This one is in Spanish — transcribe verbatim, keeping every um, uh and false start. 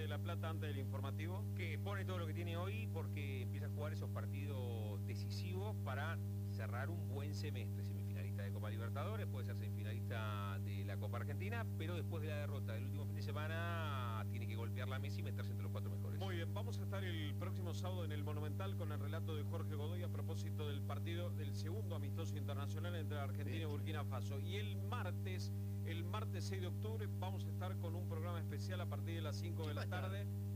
La Plata antes del informativo. Que pone todo lo que tiene hoy porque empieza a jugar esos partidos decisivos para cerrar un buen semestre. Semifinalista de Copa Libertadores, puede ser semifinalista de la Copa Argentina, pero después de la derrota del último fin de semana tiene que golpear la mesa y meterse entre los cuatro mejores. Muy bien, vamos a estar el próximo sábado en el Monumental con el relato de Jorge Godoy a propósito del partido del segundo amistoso internacional entre Argentina sí. y Burkina Faso. Y el martes, el martes seis de octubre, vamos a estar con un programa especial a partir de las cinco de la tarde.